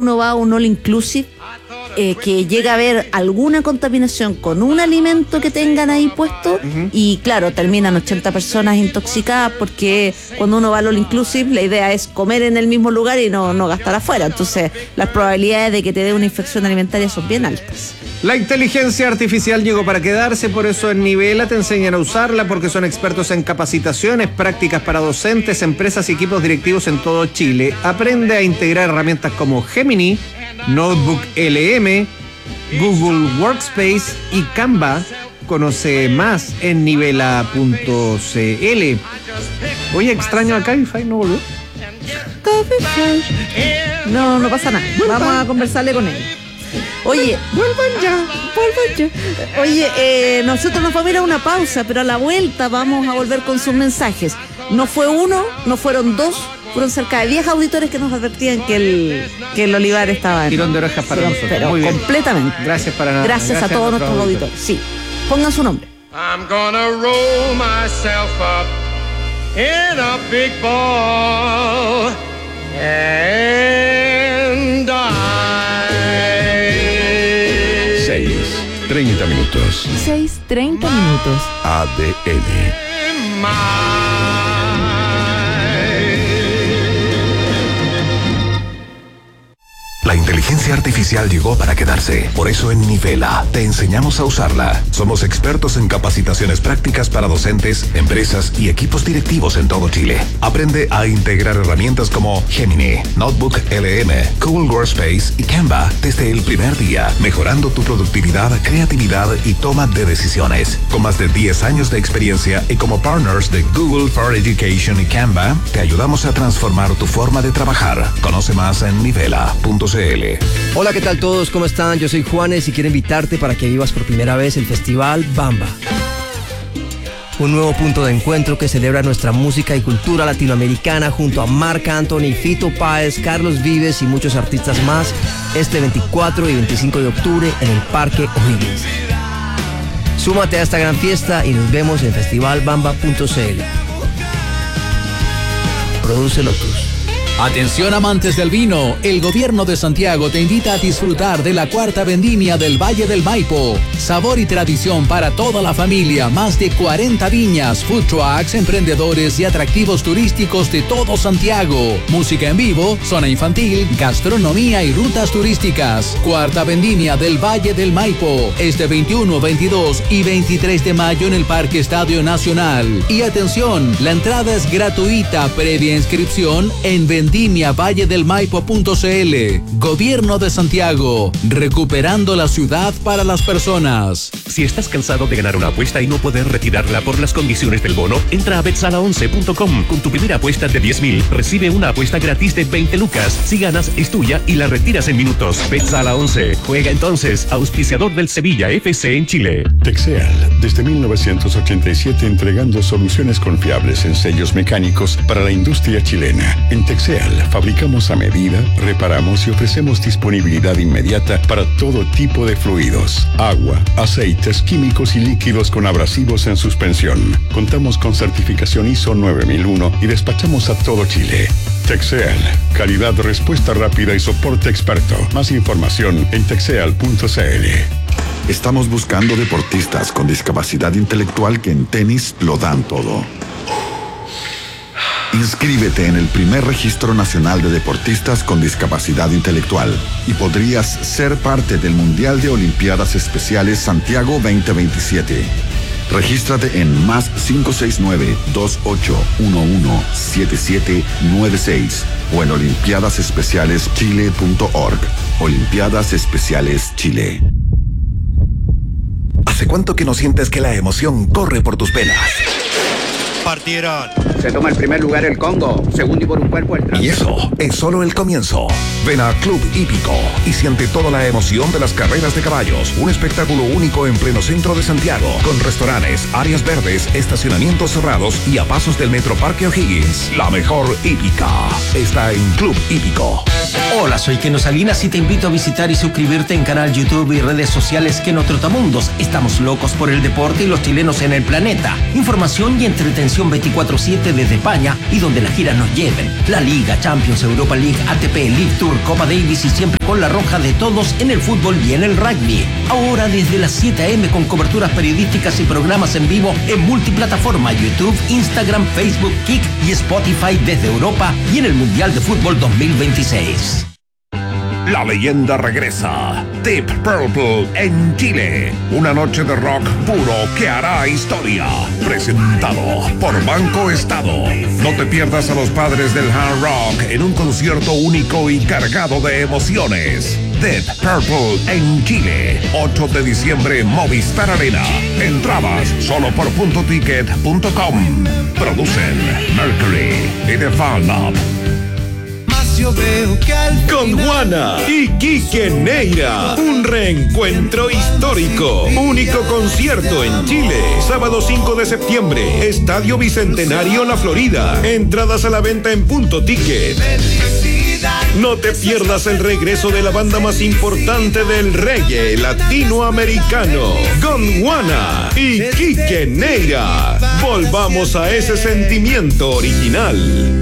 uno va a un all inclusive, que llega a haber alguna contaminación con un alimento que tengan ahí puesto, y claro, terminan 80 personas intoxicadas, porque cuando uno va al all inclusive la idea es comer en el mismo lugar y no gastar afuera, entonces las probabilidades de que te dé una infección alimentaria son bien altas. La inteligencia artificial llegó para quedarse, por eso en Nivela te enseñan a usarla, porque son expertos en capacitaciones, prácticas para docentes, empresas y equipos directivos en todo Chile. Aprende a integrar herramientas como Gemini, Notebook LM, Google Workspace y Canva. Conoce más en nivela.cl. Oye, extraño a Cabify, ¿no volvió? No pasa nada, vamos a conversarle con él. Oye, vuelvan ya. Oye, nosotros nos vamos a ir a una pausa, pero a la vuelta vamos a volver con sus mensajes. No fue uno, no fueron dos, fueron cerca de 10 auditores que nos advertían que el olivar estaba en... Tirón de orejas para nosotros. Pero muy bien. Completamente. Gracias a todos nuestros auditores. Sí, pongan su nombre. I'm gonna roll myself up in a big ball and die. 6:30 minutos. 6:30 minutos. ADN. La inteligencia artificial llegó para quedarse. Por eso en Nivela te enseñamos a usarla. Somos expertos en capacitaciones prácticas para docentes, empresas y equipos directivos en todo Chile. Aprende a integrar herramientas como Gemini, Notebook LM, Google Workspace y Canva desde el primer día, mejorando tu productividad, creatividad y toma de decisiones. Con más de 10 años de experiencia y como partners de Google for Education y Canva, te ayudamos a transformar tu forma de trabajar. Conoce más en nivela.cl. Hola, ¿qué tal todos? ¿Cómo están? Yo soy Juanes y quiero invitarte para que vivas por primera vez el Festival Bamba. Un nuevo punto de encuentro que celebra nuestra música y cultura latinoamericana junto a Marc Anthony, Fito Páez, Carlos Vives y muchos artistas más este 24 y 25 de octubre en el Parque O'Higgins. Súmate a esta gran fiesta y nos vemos en festivalbamba.cl. Produce Lotus. Atención amantes del vino, el gobierno de Santiago te invita a disfrutar de la cuarta vendimia del Valle del Maipo. Sabor y tradición para toda la familia, más de 40 viñas, food trucks, emprendedores y atractivos turísticos de todo Santiago. Música en vivo, zona infantil, gastronomía y rutas turísticas. Cuarta vendimia del Valle del Maipo, este 21, 22 y 23 de mayo en el Parque Estadio Nacional. Y atención, la entrada es gratuita, previa inscripción en vendimiavalledelmaipo.cl. Gobierno de Santiago, recuperando la ciudad para las personas. Si estás cansado de ganar una apuesta y no poder retirarla por las condiciones del bono, entra a betsala11.com. Con tu primera apuesta de 10.000, recibe una apuesta gratis de 20 lucas. Si ganas, es tuya y la retiras en minutos. Betsala 11. Juega entonces, auspiciador del Sevilla FC en Chile. Texeal, desde 1987 entregando soluciones confiables en sellos mecánicos para la industria chilena. En Texeal fabricamos a medida, reparamos y ofrecemos disponibilidad inmediata para todo tipo de fluidos, agua, aceites, químicos y líquidos con abrasivos en suspensión. Contamos con certificación ISO 9001 y despachamos a todo Chile. Texeal, calidad, respuesta rápida y soporte experto. Más información en texeal.cl. Estamos buscando deportistas con discapacidad intelectual que en tenis lo dan todo. Inscríbete en el primer registro nacional de deportistas con discapacidad intelectual y podrías ser parte del Mundial de Olimpiadas Especiales Santiago 2027. Regístrate en +569 28117796 o en olimpiadasespecialeschile.org. Olimpiadas Especiales Chile. ¿Hace cuánto que no sientes que la emoción corre por tus venas? Partieron. Se toma el primer lugar el Congo, segundo y por un cuerpo el Trans. Y eso es solo el comienzo. Ven a Club Hípico y siente toda la emoción de las carreras de caballos. Un espectáculo único en pleno centro de Santiago, con restaurantes, áreas verdes, estacionamientos cerrados y a pasos del Metro Parque O'Higgins. La mejor hípica está en Club Hípico. Hola, soy Keno Salinas y te invito a visitar y suscribirte en canal YouTube y redes sociales Keno Trotamundos. Estamos locos por el deporte y los chilenos en el planeta. Información y entretención 24/7 desde España y donde las giras nos lleven. La Liga, Champions, Europa League, ATP, League Tour, Copa Davis y siempre con la roja de todos en el fútbol y en el rugby. Ahora desde las 7 a.m. con coberturas periodísticas y programas en vivo en multiplataforma YouTube, Instagram, Facebook, Kik y Spotify desde Europa y en el Mundial de Fútbol 2026. La leyenda regresa. Deep Purple en Chile. Una noche de rock puro que hará historia. Presentado por Banco Estado. No te pierdas a los padres del hard rock en un concierto único y cargado de emociones. Deep Purple en Chile. 8 de diciembre Movistar Arena. Entradas solo por puntoticket.com. Producen Mercury y The Fan Lab. Con Juana y Quique Neira, un reencuentro histórico. Único concierto en Chile. Sábado 5 de septiembre, Estadio Bicentenario La Florida. Entradas a la venta en Punto Ticket. No te pierdas el regreso de la banda más importante del reggae latinoamericano, Gondwana y Quique Neira. Volvamos a ese sentimiento original.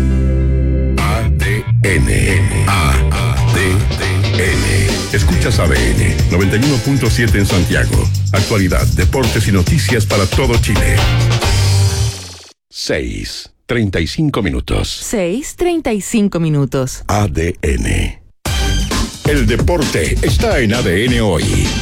ADN. Escuchas ADN 91.7 en Santiago. Actualidad, deportes y noticias para todo Chile. 6:35 minutos. 6:35 minutos. ADN. El deporte está en ADN hoy.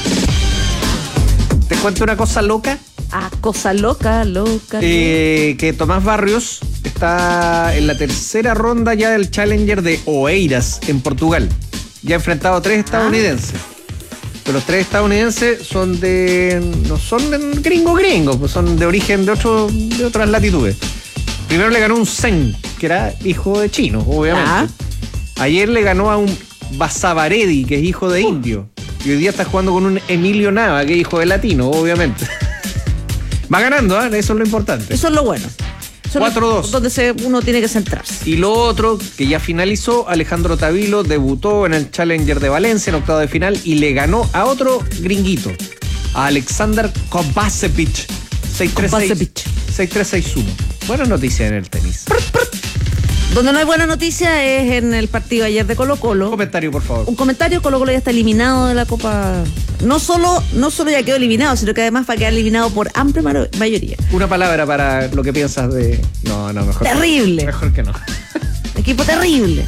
¿Te cuento una cosa loca? Cosa loca. Que Tomás Barrios está en la tercera ronda ya del Challenger de Oeiras en Portugal. Ya ha enfrentado a 3 estadounidenses. Pero los 3 estadounidenses no son gringos, pues son de origen de otras latitudes. Primero le ganó un Zen, que era hijo de chino, obviamente. Ayer le ganó a un Basavaredi, que es hijo de indio. Y hoy día está jugando con un Emilio Nava, que es hijo de latino, obviamente. Va ganando, eso es lo importante. Eso es lo bueno. 4-2. Donde uno tiene que centrarse. Y lo otro, que ya finalizó, Alejandro Tavilo debutó en el Challenger de Valencia en octavo de final y le ganó a otro gringuito, a Alexander Kovacevic. 6-3-6-1. Buena noticia en el tenis. Donde no hay buena noticia es en el partido ayer de Colo-Colo. Un comentario, por favor. Un comentario: Colo-Colo ya está eliminado de la Copa. No solo ya quedó eliminado, sino que además va a quedar eliminado por amplia mayoría. Una palabra para lo que piensas de... No, mejor. Terrible. Mejor que no. Equipo terrible.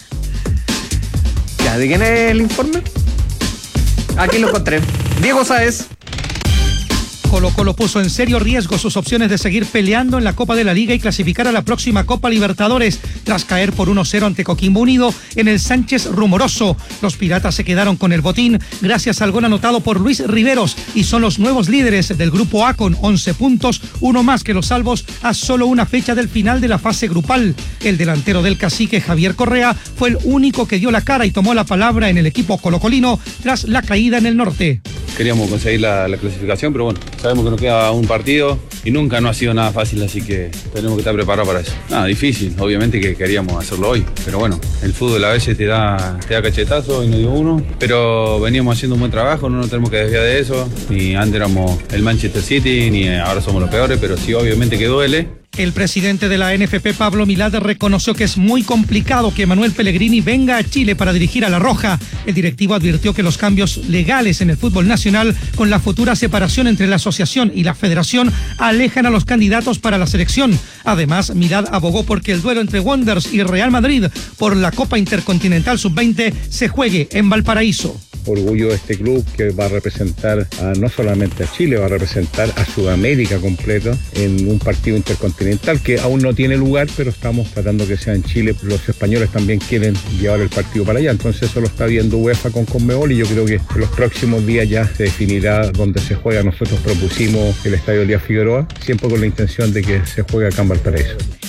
Ya, ¿de quién es el informe? Aquí lo encontré. Diego Sáez. Colo-Colo puso en serio riesgo sus opciones de seguir peleando en la Copa de la Liga y clasificar a la próxima Copa Libertadores tras caer por 1-0 ante Coquimbo Unido en el Sánchez Rumoroso. Los Piratas se quedaron con el botín gracias al gol anotado por Luis Riveros y son los nuevos líderes del Grupo A con 11 puntos, uno más que los salvos a solo una fecha del final de la fase grupal. El delantero del Cacique, Javier Correa, fue el único que dio la cara y tomó la palabra en el equipo colocolino tras la caída en el norte. Queríamos conseguir la clasificación, pero bueno, sabemos que nos queda un partido y nunca no ha sido nada fácil, así que tenemos que estar preparados para eso. Nada, difícil, obviamente que queríamos hacerlo hoy, pero bueno, el fútbol a veces te da cachetazo y no dio uno, pero veníamos haciendo un buen trabajo, no nos tenemos que desviar de eso, ni antes éramos el Manchester City, ni ahora somos los peores, pero sí, obviamente que duele. El presidente de la NFP, Pablo Milad, reconoció que es muy complicado que Manuel Pellegrini venga a Chile para dirigir a La Roja. El directivo advirtió que los cambios legales en el fútbol nacional con la futura separación entre la asociación y la federación alejan a los candidatos para la selección. Además, Milad abogó porque el duelo entre Wanderers y Real Madrid por la Copa Intercontinental Sub-20 se juegue en Valparaíso. Orgullo de este club que va a representar no solamente a Chile, va a representar a Sudamérica completo en un partido intercontinental que aún no tiene lugar, pero estamos tratando que sea en Chile. Los españoles también quieren llevar el partido para allá, entonces eso lo está viendo UEFA con Conmebol y yo creo que en los próximos días ya se definirá dónde se juega. Nosotros propusimos el Estadio Elías Figueroa, siempre con la intención de que se juegue acá en Valparaíso.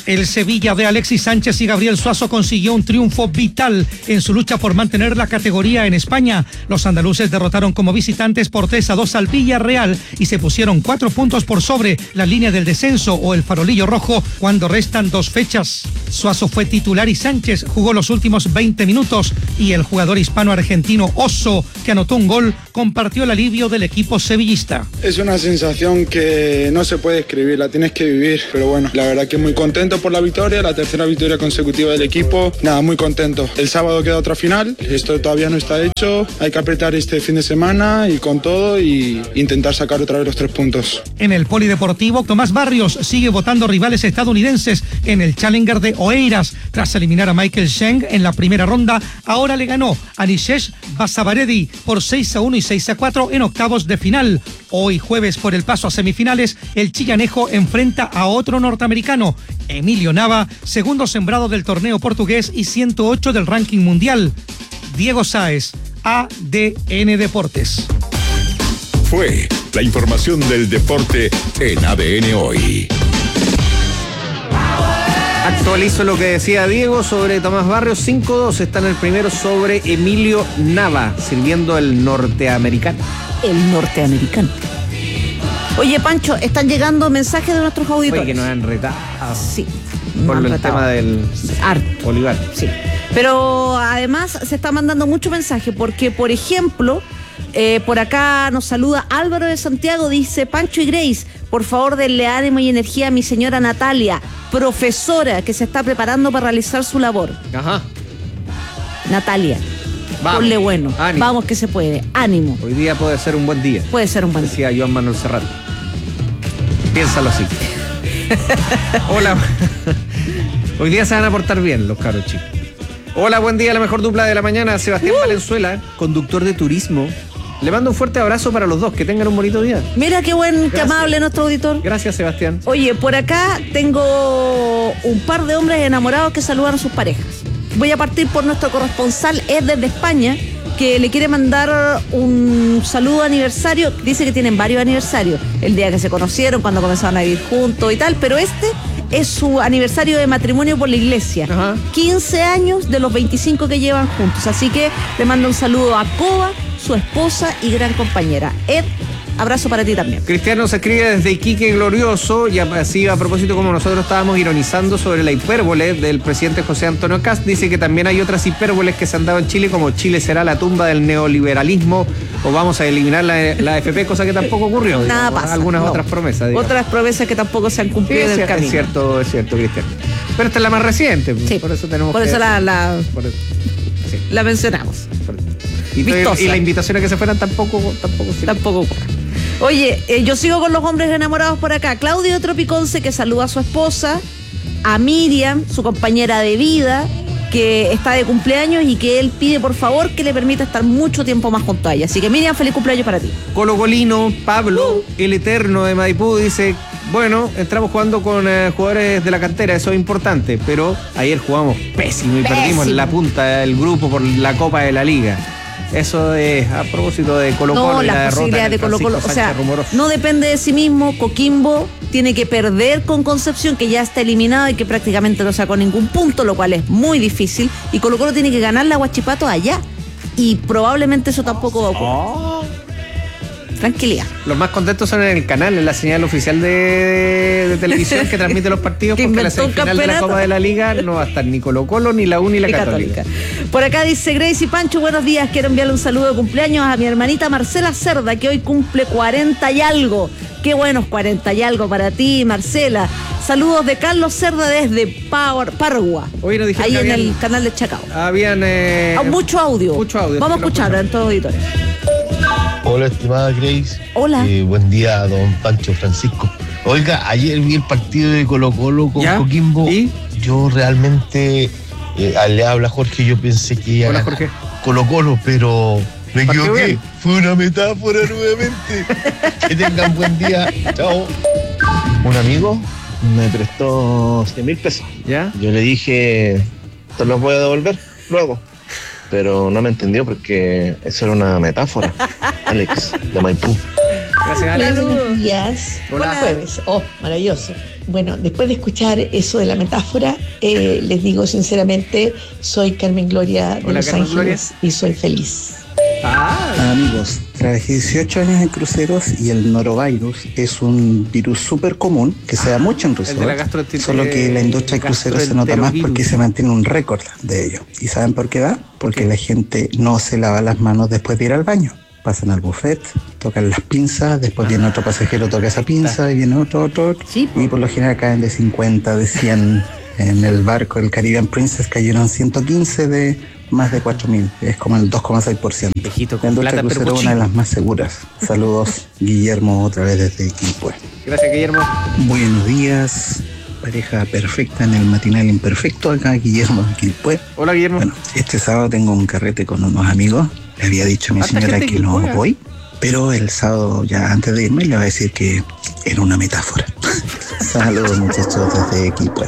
El Sevilla de Alexis Sánchez y Gabriel Suazo consiguió un triunfo vital en su lucha por mantener la categoría en España. Los andaluces derrotaron como visitantes por 3-2 al Villarreal y se pusieron 4 puntos por sobre la línea del descenso o el farolillo rojo cuando restan 2 fechas. Suazo fue titular y Sánchez jugó los últimos 20 minutos y el jugador hispano-argentino Oso, que anotó un gol, compartió el alivio del equipo sevillista. Es una sensación que no se puede escribir, la tienes que vivir, pero bueno, la verdad que muy contento por la victoria, la tercera victoria consecutiva del equipo, nada, muy contento. El sábado queda otra final, esto todavía no está hecho, hay que apretar este fin de semana y con todo y intentar sacar otra vez los 3 puntos. En el polideportivo, Tomás Barrios sigue votando rivales estadounidenses en el Challenger de Oeiras. Tras eliminar a Michael Cheng en la primera ronda, ahora le ganó a Nishesh Basavaredi por 6-1 y 6-4 en octavos de final. Hoy jueves, por el paso a semifinales, el chillanejo enfrenta a otro norteamericano, Emilio Nava, segundo sembrado del torneo portugués y 108 del ranking mundial. Diego Sáez, ADN Deportes. Fue la información del deporte en ADN Hoy. Actualizo lo que decía Diego sobre Tomás Barrios. 5-2 está en el primero sobre Emilio Nava, sirviendo el norteamericano. El norteamericano. Oye, Pancho, están llegando mensajes de nuestros auditores. Oye, que nos han retado. Sí. Por el tema del Olivar. Sí. Pero además se está mandando mucho mensaje porque, por ejemplo, por acá nos saluda Álvaro de Santiago, dice: Pancho y Grace, por favor denle ánimo y energía a mi señora Natalia, profesora que se está preparando para realizar su labor. Ajá. Natalia, vamos, ponle bueno, ánimo. Vamos que se puede, ánimo. Hoy día puede ser un buen día. Puede ser un buen día. Decía Joan Manuel Serrat. Piénsalo así. Hola. Hoy día se van a portar bien los caros chicos. Hola, buen día, la mejor dupla de la mañana. Sebastián Valenzuela, conductor de turismo. Le mando un fuerte abrazo para los dos, que tengan un bonito día. Mira qué buen, qué amable nuestro auditor. Gracias, Sebastián. Oye, por acá tengo un par de hombres enamorados que saludan a sus parejas. Voy a partir por nuestro corresponsal, es desde España, que le quiere mandar un saludo de aniversario. Dice que tienen varios aniversarios. El día que se conocieron, cuando comenzaron a vivir juntos y tal, pero este es su aniversario de matrimonio por la iglesia. Ajá. 15 años de los 25 que llevan juntos. Así que le mando un saludo a Coba, su esposa y gran compañera. Ed, abrazo para ti también. Cristiano se escribe desde Iquique Glorioso, y así a propósito, como nosotros estábamos ironizando sobre la hipérbole del presidente José Antonio Kast, dice que también hay otras hipérboles que se han dado en Chile, como Chile será la tumba del neoliberalismo o vamos a eliminar la AFP, cosa que tampoco ocurrió. Nada digamos, pasa. Otras promesas. Digamos. Otras promesas que tampoco se han cumplido en el camino. Es cierto, Cristiano. Pero esta es la más reciente, sí. Por eso tenemos por que... eso la sí. La mencionamos. Y la invitación a que se fueran tampoco ocurre. Oye, yo sigo con los hombres enamorados por acá. Claudio Tropiconce, que saluda a su esposa, a Miriam, su compañera de vida, que está de cumpleaños y que él pide por favor que le permita estar mucho tiempo más junto a ella. Así que Miriam, feliz cumpleaños para ti. Colocolino, Pablo, el eterno de Maipú, dice: bueno, entramos jugando con jugadores de la cantera, eso es importante, pero ayer jugamos pésimo y perdimos la punta del grupo por la Copa de la Liga. Eso es a propósito de Colo-Colo y la derrota de Colo-Colo. O sea, no depende de sí mismo. Coquimbo tiene que perder con Concepción, que ya está eliminado y que prácticamente no sacó ningún punto, lo cual es muy difícil. Y Colo-Colo tiene que ganar la Huachipato allá. Y probablemente eso tampoco va a ocurrir. Tranquilidad. Los más contentos son en el canal, en la señal oficial de televisión que transmite los partidos, porque la semifinal de la Copa de la Liga no va a estar ni Colo-Colo, ni la U, ni la Católica. Por acá dice Grace y Pancho, buenos días, quiero enviarle un saludo de cumpleaños a mi hermanita Marcela Cerda, que hoy cumple 40 y algo. Qué buenos 40 y algo para ti, Marcela. Saludos de Carlos Cerda desde Pargua. Hoy nos dijeron ahí que en el canal de Chacao. Habían mucho audio. Vamos a escuchar en todos los auditores. Hola, estimada Grace. Hola. Buen día, don Pancho Francisco. Oiga, ayer vi el partido de Colo-Colo con Coquimbo. ¿Y? Yo realmente, le habla Jorge, yo pensé que iba a ganar Colo-Colo, pero me equivoqué. Bien. Fue una metáfora nuevamente. Que tengan buen día. Chao. Un amigo me prestó 100.000 pesos. ¿Ya? Yo le dije, te los voy a devolver luego. Pero no me entendió porque eso era una metáfora. Alex, de Maipú. Gracias, Ale. Buenos días. Hola. Jueves. Oh, maravilloso. Bueno, después de escuchar eso de la metáfora, les digo sinceramente, soy Carmen Gloria de Los Ángeles y soy feliz. Amigos, trabajé 18 años en cruceros y el norovirus es un virus súper común que se da mucho en cruceros, solo que la industria de cruceros se nota más porque se mantiene un récord de ello. ¿Y saben por qué va? Porque la gente no se lava las manos después de ir al baño. Pasan al buffet, tocan las pinzas, después viene otro pasajero, toca esa pinza y viene otro. Sí, y por lo general caen de 50, de 100. En el barco, el Caribbean Princess, cayeron 115 de más de 4.000. Es como el 2,6%. La industria crucero es una de las más seguras. Saludos, Guillermo, otra vez desde Quilpué. Gracias, Guillermo. Buenos días, pareja perfecta en el matinal imperfecto. Acá Guillermo de Quilpué. Hola, Guillermo. Bueno, este sábado tengo un carrete con unos amigos. Le había dicho a mi señora que no voy, pero el sábado, ya antes de irme, le voy a decir que era una metáfora. Saludos, muchachos, desde Quilpué.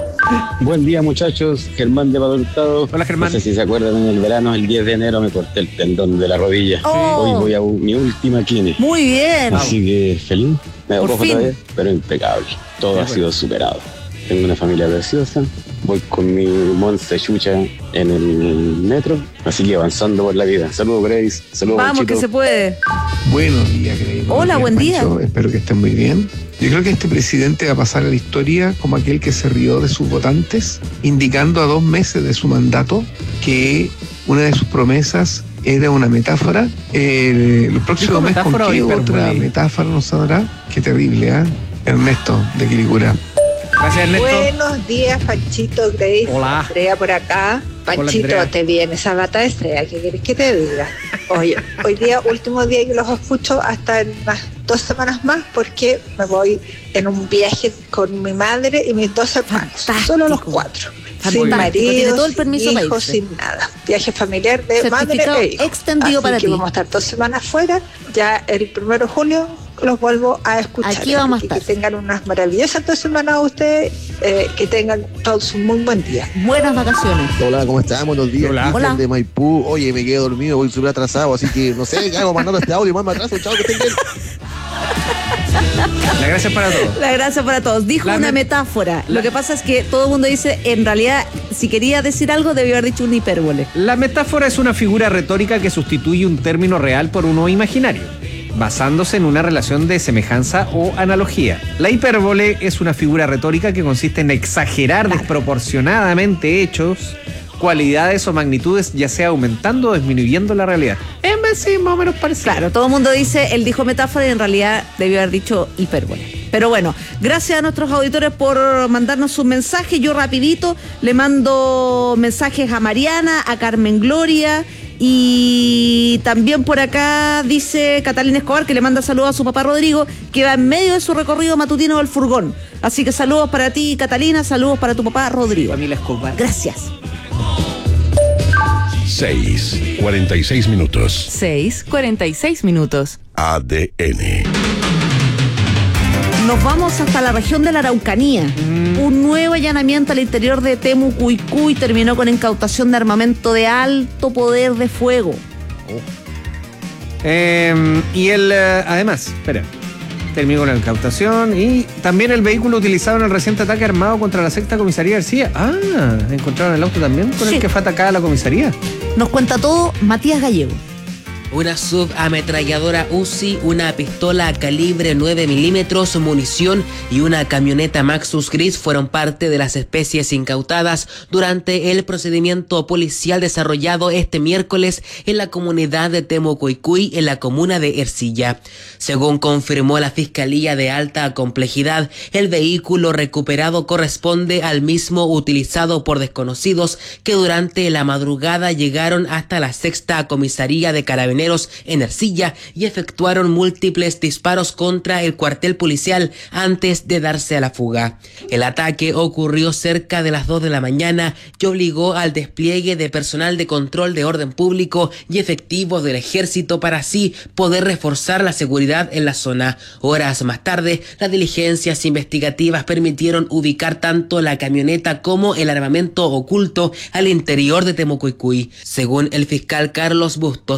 Buen día, muchachos. Germán de Padre Hurtado. Hola, Germán. No sé si se acuerdan, en el verano, el 10 de enero, me corté el tendón de la rodilla. Hoy voy a mi última quine. Muy bien. Así que feliz. Me da rojo todavía, pero impecable. Todo ha sido superado. Tengo una familia preciosa. Voy con mi Monster Chucha en el metro. Así que avanzando por la vida. Saludos, Grace. Saludos, Vamos, Panchito. que se puede. Buenos días, Grace. Hola, buen día. Pancho. Espero que estén muy bien. Yo creo que este presidente va a pasar a la historia como aquel que se rió de sus votantes, indicando a 2 meses de su mandato que una de sus promesas era una metáfora. El próximo mes, ¿con qué otra metáfora nos dará? Qué terrible, ¿eh? Ernesto, de Quilicura. Gracias, Ernesto. Buenos días, Panchito, Grace. Hola. Andrea por acá. Panchito, Hola, te viene esa bata de Estrella. ¿Qué querés que te diga? Oye, hoy día, último día que los escucho hasta en unas 2 semanas más, porque me voy en un viaje con mi madre y mis 2 hermanos. Solo los 4. Sin marido, tiene todo el permiso sin hijos, para irse. sin nada. Viaje familiar de madre Certificado e hijo. extendido Así para que ti. vamos a estar 2 semanas fuera. Ya el 1 de junio los vuelvo a escuchar. Aquí vamos a estar. Que tengan unas maravillosas 2 semanas a ustedes, que tengan todos un muy buen día. Buenas vacaciones. Hola, ¿cómo están? Buenos días. Hola. Cristian de Maipú. Oye, me quedé dormido, voy súper atrasado, así que no sé, ¿qué hago mandando este audio? Más me atraso, chao, que estén bien. La gracia para todos. La gracia para todos. Dijo una metáfora. Lo que pasa es que todo el mundo dice, en realidad, si quería decir algo, debió haber dicho una hipérbole. La metáfora es una figura retórica que sustituye un término real por uno imaginario, basándose en una relación de semejanza o analogía. La hipérbole es una figura retórica que consiste en exagerar desproporcionadamente hechos, cualidades o magnitudes, ya sea aumentando o disminuyendo la realidad. En vez sí, más o menos parecido. Claro, todo el mundo dice, él dijo metáfora y en realidad debió haber dicho hipérbole. Pero bueno, gracias a nuestros auditores por mandarnos sus mensajes. Yo rapidito le mando mensajes a Mariana, a Carmen Gloria. Y también por acá dice Catalina Escobar que le manda saludos a su papá Rodrigo, que va en medio de su recorrido matutino del furgón. Así que saludos para ti, Catalina, saludos para tu papá Rodrigo. Familia Escobar. Gracias. 6:46 minutos. 6:46 minutos. ADN. Nos vamos hasta la región de la Araucanía. Un nuevo allanamiento al interior de Temucuicui terminó con incautación de armamento de alto poder de fuego. Además, terminó con la incautación y también el vehículo utilizado en el reciente ataque armado contra la 6ª Comisaría García. ¿Encontraron el auto también con el que fue atacada la comisaría? Nos cuenta todo Matías Gallego. Una subametralladora Uzi, una pistola calibre 9 milímetros, munición y una camioneta Maxus gris fueron parte de las especies incautadas durante el procedimiento policial desarrollado este miércoles en la comunidad de Temucuicui, en la comuna de Ercilla. Según confirmó la Fiscalía de Alta Complejidad, el vehículo recuperado corresponde al mismo utilizado por desconocidos que durante la madrugada llegaron hasta la 6ª Comisaría de Carabineros en Ercilla y efectuaron múltiples disparos contra el cuartel policial antes de darse a la fuga. El ataque ocurrió cerca de las 2 de la mañana y obligó al despliegue de personal de control de orden público y efectivos del ejército para así poder reforzar la seguridad en la zona. Horas más tarde, las diligencias investigativas permitieron ubicar tanto la camioneta como el armamento oculto al interior de Temucuicui. Según el fiscal Carlos Bustos, pese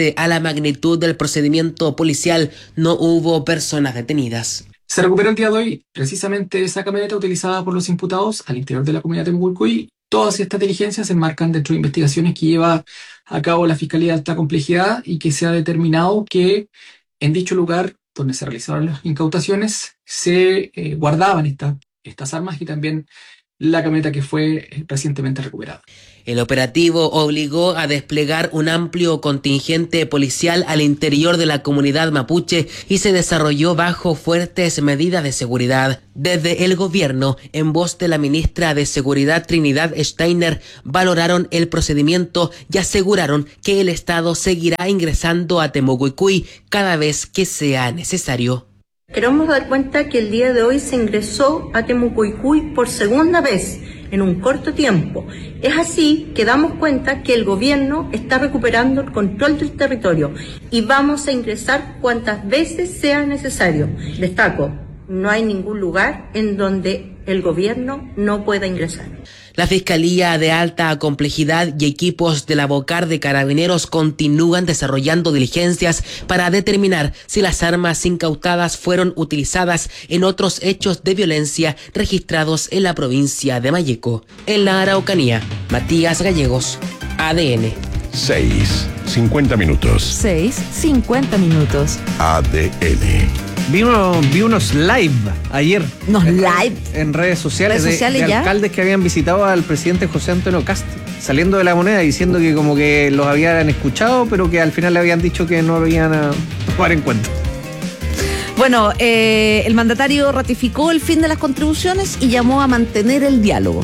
pese a la magnitud del procedimiento policial, no hubo personas detenidas. Se recuperó el día de hoy precisamente esa camioneta utilizada por los imputados al interior de la comunidad de Temucuicui. Todas estas diligencias se enmarcan dentro de investigaciones que lleva a cabo la Fiscalía de Alta Complejidad y que se ha determinado que en dicho lugar donde se realizaron las incautaciones se guardaban estas armas y también la camioneta que fue recientemente recuperada. El operativo obligó a desplegar un amplio contingente policial al interior de la comunidad mapuche y se desarrolló bajo fuertes medidas de seguridad. Desde el gobierno, en voz de la ministra de Seguridad Trinidad Steiner, valoraron el procedimiento y aseguraron que el Estado seguirá ingresando a Temucuicui cada vez que sea necesario. Queremos dar cuenta que el día de hoy se ingresó a Temucuicui por segunda vez en un corto tiempo. Es así que damos cuenta que el gobierno está recuperando el control del territorio y vamos a ingresar cuantas veces sea necesario. Destaco, no hay ningún lugar en donde el gobierno no pueda ingresar. La Fiscalía de Alta Complejidad y equipos de la Bocar de Carabineros continúan desarrollando diligencias para determinar si las armas incautadas fueron utilizadas en otros hechos de violencia registrados en la provincia de Malleco. En la Araucanía, Matías Gallegos, ADN. 6:50 minutos. 6:50 minutos. ADN. Vi unos live ayer. En redes sociales, de alcaldes que habían visitado al presidente José Antonio Kast, saliendo de La Moneda, diciendo que como que los habían escuchado, pero que al final le habían dicho que no lo iban a tomar en cuenta. Bueno, el mandatario ratificó el fin de las contribuciones y llamó a mantener el diálogo.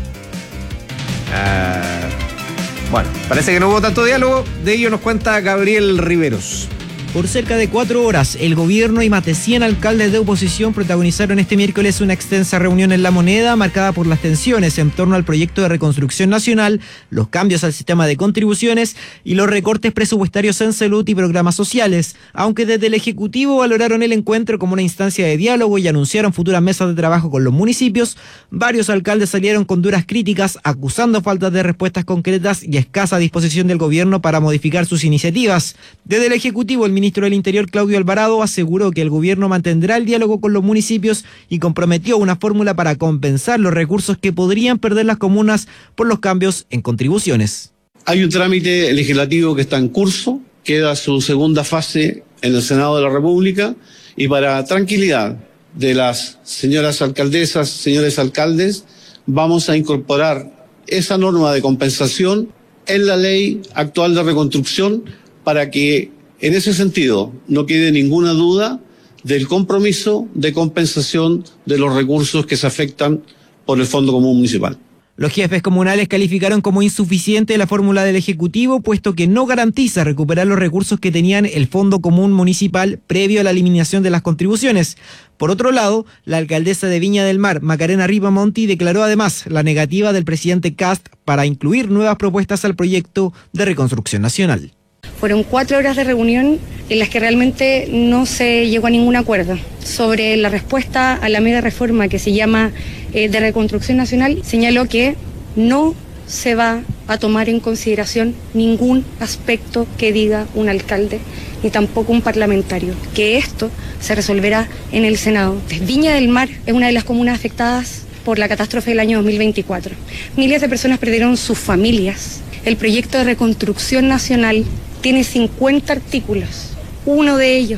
Bueno, parece que no hubo tanto diálogo. De ello nos cuenta Gabriel Riveros. Por cerca de 4 horas, el gobierno y más de 100 alcaldes de oposición protagonizaron este miércoles una extensa reunión en La Moneda marcada por las tensiones en torno al proyecto de reconstrucción nacional, los cambios al sistema de contribuciones y los recortes presupuestarios en salud y programas sociales. Aunque desde el Ejecutivo valoraron el encuentro como una instancia de diálogo y anunciaron futuras mesas de trabajo con los municipios, varios alcaldes salieron con duras críticas, acusando falta de respuestas concretas y escasa disposición del gobierno para modificar sus iniciativas. Desde el Ejecutivo, el ministro del Interior, Claudio Alvarado, aseguró que el gobierno mantendrá el diálogo con los municipios y comprometió una fórmula para compensar los recursos que podrían perder las comunas por los cambios en contribuciones. Hay un trámite legislativo que está en curso, queda su segunda fase en el Senado de la República y para tranquilidad de las señoras alcaldesas, señores alcaldes, vamos a incorporar esa norma de compensación en la ley actual de reconstrucción para que en ese sentido no quede ninguna duda del compromiso de compensación de los recursos que se afectan por el Fondo Común Municipal. Los jefes comunales calificaron como insuficiente la fórmula del Ejecutivo, puesto que no garantiza recuperar los recursos que tenían el Fondo Común Municipal previo a la eliminación de las contribuciones. Por otro lado, la alcaldesa de Viña del Mar, Macarena Ripamonti, declaró además la negativa del presidente Kast para incluir nuevas propuestas al proyecto de reconstrucción nacional. Fueron 4 horas de reunión en las que realmente no se llegó a ningún acuerdo sobre la respuesta a la mega reforma que se llama de reconstrucción nacional. Señaló que no se va a tomar en consideración ningún aspecto que diga un alcalde ni tampoco un parlamentario, que esto se resolverá en el Senado. Viña del Mar es una de las comunas afectadas por la catástrofe del año 2024. Miles de personas perdieron sus familias. El proyecto de reconstrucción nacional tiene 50 artículos. Uno de ellos,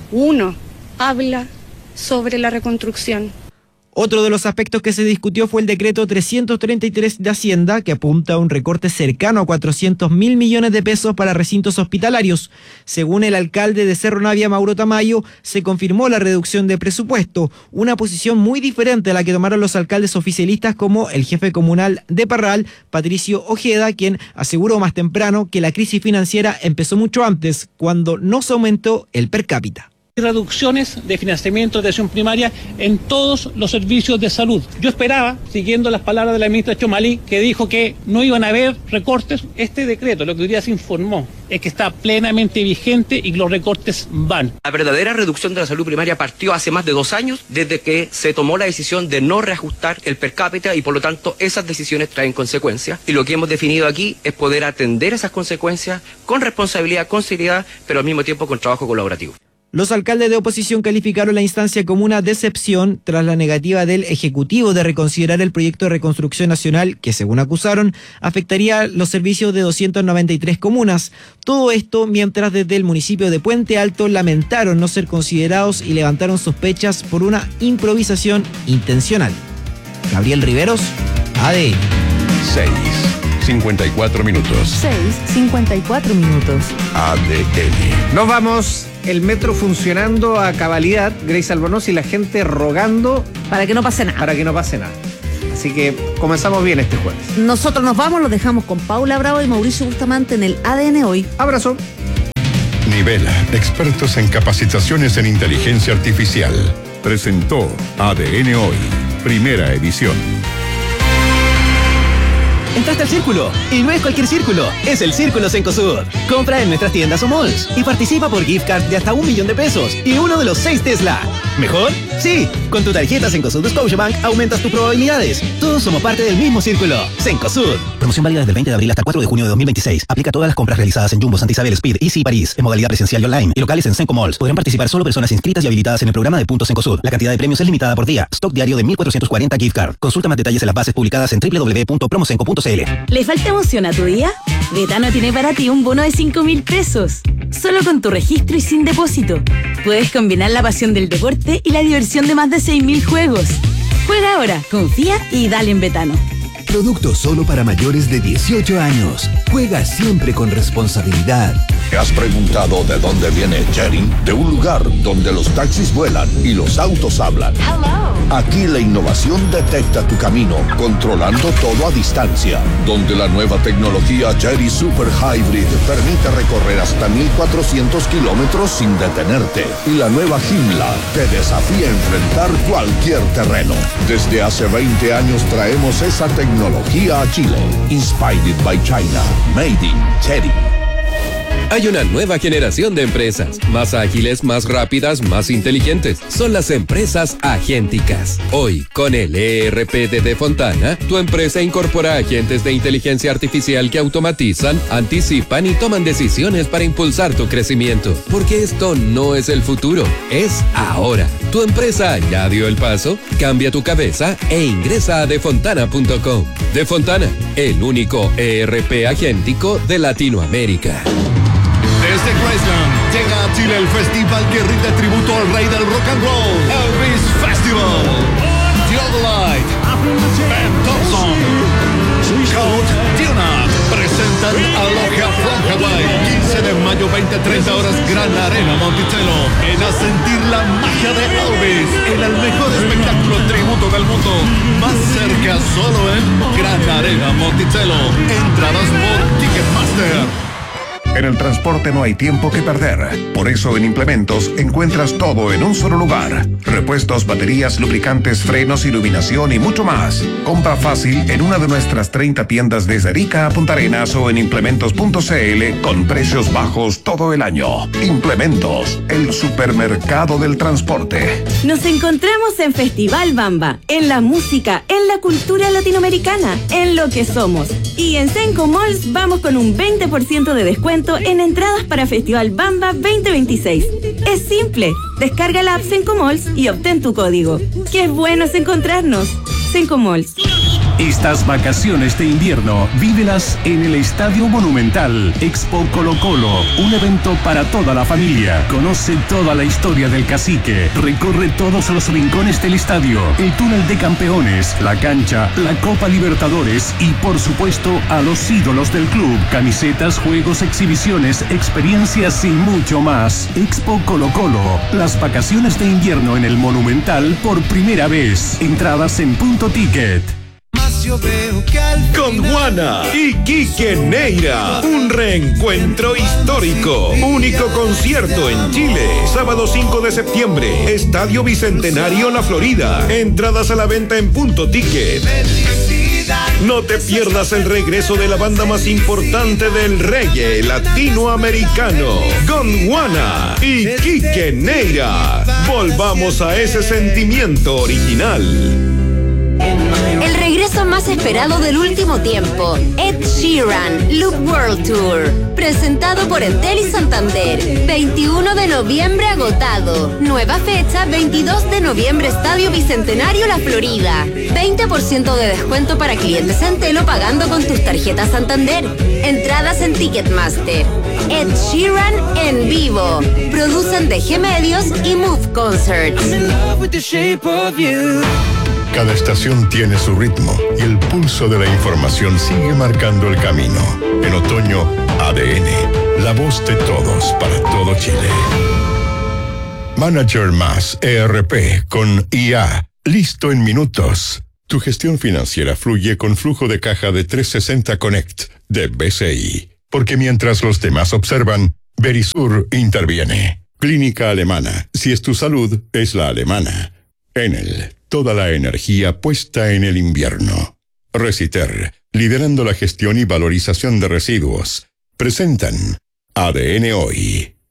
habla sobre la reconstrucción. Otro de los aspectos que se discutió fue el decreto 333 de Hacienda, que apunta a un recorte cercano a 400.000 millones de pesos para recintos hospitalarios. Según el alcalde de Cerro Navia, Mauro Tamayo, se confirmó la reducción de presupuesto, una posición muy diferente a la que tomaron los alcaldes oficialistas como el jefe comunal de Parral, Patricio Ojeda, quien aseguró más temprano que la crisis financiera empezó mucho antes, cuando no se aumentó el per cápita. reducciones de financiamiento de atención primaria en todos los servicios de salud. Yo esperaba, siguiendo las palabras de la ministra Chomalí, que dijo que no iban a haber recortes. Este decreto, lo que hoy día se informó, es que está plenamente vigente y los recortes van. La verdadera reducción de la salud primaria partió hace más de 2 años, desde que se tomó la decisión de no reajustar el per cápita, y por lo tanto esas decisiones traen consecuencias. Y lo que hemos definido aquí es poder atender esas consecuencias con responsabilidad, con seriedad, pero al mismo tiempo con trabajo colaborativo. Los alcaldes de oposición calificaron la instancia como una decepción tras la negativa del Ejecutivo de reconsiderar el proyecto de reconstrucción nacional que, según acusaron, afectaría los servicios de 293 comunas. Todo esto mientras desde el municipio de Puente Alto lamentaron no ser considerados y levantaron sospechas por una improvisación intencional. Gabriel Riveros, ADN. 6:54 minutos. 6:54 minutos. ADN. Nos vamos. El metro funcionando a cabalidad, Grace Albornoz, y la gente rogando para que no pase nada. Para que no pase nada. Así que comenzamos bien este jueves. Nosotros nos vamos, los dejamos con Paula Bravo y Mauricio Bustamante en el ADN Hoy. Abrazo. Nivela, expertos en capacitaciones en inteligencia artificial. Presentó ADN Hoy, primera edición. Entraste al Círculo, y no es cualquier círculo, es el Círculo Cencosud. Compra en nuestras tiendas o malls y participa por gift card de hasta $1 millón y uno de los 6 Tesla. ¿Mejor? Sí, con tu tarjeta Cencosud de Scotiabank aumentas tus probabilidades. Todos somos parte del mismo círculo. Cencosud. Promoción válida desde el 20 de abril hasta el 4 de junio de 2026. Aplica a todas las compras realizadas en Jumbo, Santa Isabel, Speed, Easy y París, en modalidad presencial y online, y locales en Cenco Malls. Podrán participar solo personas inscritas y habilitadas en el programa de Puntos Cencosud. La cantidad de premios es limitada por día. Stock diario de 1.440 gift card. Consulta más detalles en las bases publicadas en www.promocenco.cl. ¿Le falta emoción a tu día? Betano tiene para ti un bono de 5.000 pesos. Solo con tu registro y sin depósito. Puedes combinar la pasión del deporte y la diversión de más de 6.000 juegos. Juega ahora, confía y dale en Betano. Producto solo para mayores de 18 años. Juega siempre con responsabilidad. ¿Te has preguntado de dónde viene Chery? De un lugar donde los taxis vuelan y los autos hablan. Hello. Aquí la innovación detecta tu camino, controlando todo a distancia. Donde la nueva tecnología Chery Super Hybrid permite recorrer hasta 1.400 kilómetros sin detenerte. Y la nueva Joomla te desafía a enfrentar cualquier terreno. Desde hace 20 años traemos esa tecnología a Chile. Inspired by China. Made in Chery. Hay una nueva generación de empresas, más ágiles, más rápidas, más inteligentes. Son las empresas agénticas. Hoy, con el ERP de Defontana, tu empresa incorpora agentes de inteligencia artificial que automatizan, anticipan y toman decisiones para impulsar tu crecimiento. Porque esto no es el futuro, es ahora. ¿Tu empresa ya dio el paso? Cambia tu cabeza e ingresa a defontana.com. Defontana, el único ERP agéntico de Latinoamérica. Desde Graceland llega a Chile el festival que rinde tributo al rey del rock and roll, Elvis Festival. Theodolite, Ben Thompson, Count Duna presentan a Logia from Hawaii. 15 de mayo, 20-30 horas, Gran Arena Monticello. Ven a sentir la magia de Elvis en el mejor espectáculo tributo del mundo. Más cerca solo en Gran Arena Monticello. Entradas por Ticketmaster. En el transporte no hay tiempo que perder. Por eso en Implementos encuentras todo en un solo lugar. Repuestos, baterías, lubricantes, frenos, iluminación y mucho más. Compra fácil en una de nuestras 30 tiendas desde Arica a Punta Arenas o en implementos.cl con precios bajos todo el año. Implementos, el supermercado del transporte. Nos encontramos en Festival Bamba, en la música, en la cultura latinoamericana, en lo que somos. Y en Cenco Malls vamos con un 20% de descuento en entradas para Festival Bamba 2026. Es simple, descarga la app Cenco Malls y obtén tu código. ¡Qué bueno es encontrarnos! Cenco Malls. Estas vacaciones de invierno, vívelas en el Estadio Monumental. Expo Colo Colo, un evento para toda la familia. Conoce toda la historia del cacique. Recorre todos los rincones del estadio, el túnel de campeones, la cancha, la Copa Libertadores y, por supuesto, a los ídolos del club. Camisetas, juegos, exhibiciones, experiencias y mucho más. Expo Colo Colo, las vacaciones de invierno en el Monumental por primera vez. Entradas en Punto Ticket. Más Con Juana y Quique Neira, un reencuentro histórico. Único concierto en Chile. Sábado 5 de septiembre, Estadio Bicentenario La Florida. Entradas a la venta en Punto Ticket. No te pierdas el regreso de la banda más importante del reggae latinoamericano, Gondwana y Quique Neira. Volvamos a ese sentimiento original. El regreso más esperado del último tiempo, Ed Sheeran, Loop World Tour, presentado por Entel y Santander, 21 de noviembre agotado, nueva fecha 22 de noviembre Estadio Bicentenario La Florida, 20% de descuento para clientes Entel o pagando con tus tarjetas Santander, entradas en Ticketmaster. Ed Sheeran en vivo, producen DG Medios y Move Concerts. Cada estación tiene su ritmo y el pulso de la información sigue marcando el camino. En otoño, ADN, la voz de todos para todo Chile. Manager Más ERP con IA, listo en minutos. Tu gestión financiera fluye con flujo de caja de 360 Connect de BCI. Porque mientras los demás observan, Verisur interviene. Clínica Alemana, si es tu salud, es la alemana. Enel, toda la energía puesta en el invierno. Reciter, liderando la gestión y valorización de residuos. Presentan ADN Hoy.